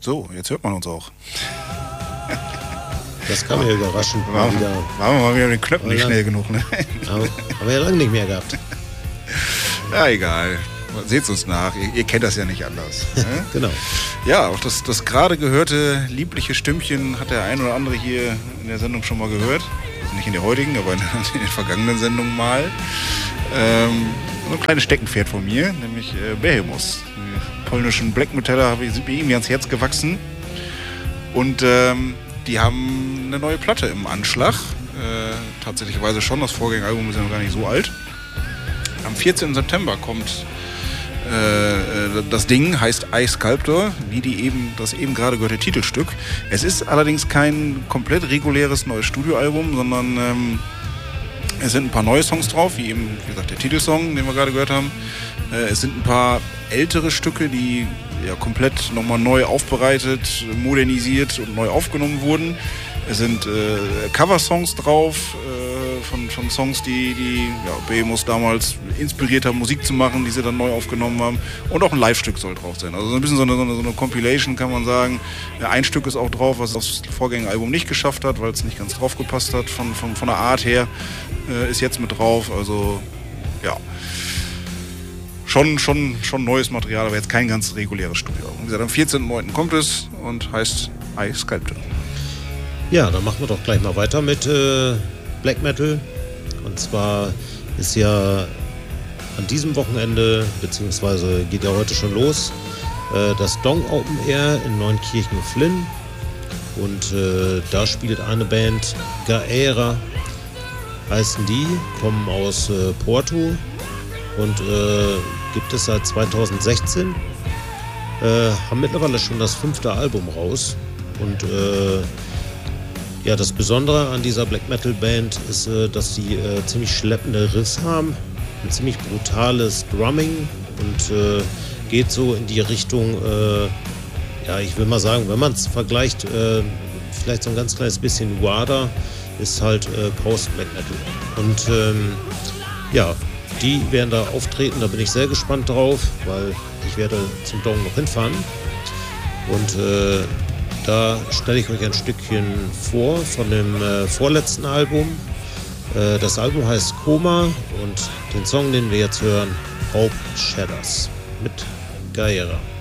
So, jetzt hört man uns auch. Das kam mir überraschend. Waren wir mal wieder den Knöpfen nicht schnell genug, ne? Haben wir ja lange nicht mehr gehabt. Ja, egal. Seht's uns nach. Ihr kennt das ja nicht anders. Ne? Genau. Ja, auch das gerade gehörte liebliche Stimmchen hat der ein oder andere hier in der Sendung schon mal gehört. Also nicht in der heutigen, aber in den vergangenen Sendungen mal. So ein kleines Steckenpferd von mir, nämlich Behemoth. Die polnischen Black Metaller sind mir irgendwie ans Herz gewachsen. Und die haben eine neue Platte im Anschlag. Tatsächlicherweise schon, das Vorgängeralbum ist ja noch gar nicht so alt. Am 14. September kommt das Ding, heißt iSculptor, wie das eben gerade gehörte Titelstück. Es ist allerdings kein komplett reguläres neues Studioalbum, sondern es sind ein paar neue Songs drauf, wie eben, wie gesagt, der Titelsong, den wir gerade gehört haben. Es sind ein paar ältere Stücke, die ja komplett nochmal neu aufbereitet, modernisiert und neu aufgenommen wurden. Es sind Coversongs drauf von Songs, die Behemoth damals inspiriert haben, Musik zu machen, die sie dann neu aufgenommen haben. Und auch ein Live-Stück soll drauf sein. Also so ein bisschen so eine Compilation, kann man sagen. Ein Stück ist auch drauf, was das Vorgängeralbum nicht geschafft hat, weil es nicht ganz drauf gepasst hat. Von der Art her ist jetzt mit drauf. Also ja, schon neues Material, aber jetzt kein ganz reguläres Studio. Wie gesagt, am 14.09. kommt es und heißt iSculptor. Ja, dann machen wir doch gleich mal weiter mit Black Metal. Und zwar ist ja an diesem Wochenende, beziehungsweise geht ja heute schon los, das Dong Open Air in Neunkirchen-Flinn. Und da spielt eine Band, Gaera heißen die, kommen aus Porto und gibt es seit 2016. Haben mittlerweile schon das 5. Album raus. Und ja, das Besondere an dieser Black Metal Band ist, dass sie ziemlich schleppende Riffs haben, ein ziemlich brutales Drumming und geht so in die Richtung, ja, ich will mal sagen, wenn man es vergleicht, vielleicht so ein ganz kleines bisschen Wada, ist halt Post-Black Metal. Und ja, die werden da auftreten, da bin ich sehr gespannt drauf, weil ich werde zum Dong noch hinfahren. Und da stelle ich euch ein Stückchen vor von dem vorletzten Album. Das Album heißt Koma und den Song, den wir jetzt hören, Hope Shatters mit Gaera.